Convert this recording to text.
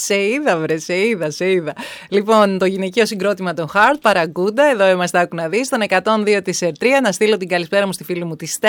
Σε είδα. Λοιπόν, το γυναικείο συγκρότημα των Heart, Παραγκούντα, εδώ είμαστε, άκου να δεις, στον 102 της ΕΡΤΡΙΑ. Να στείλω την καλησπέρα μου στη φίλη μου τη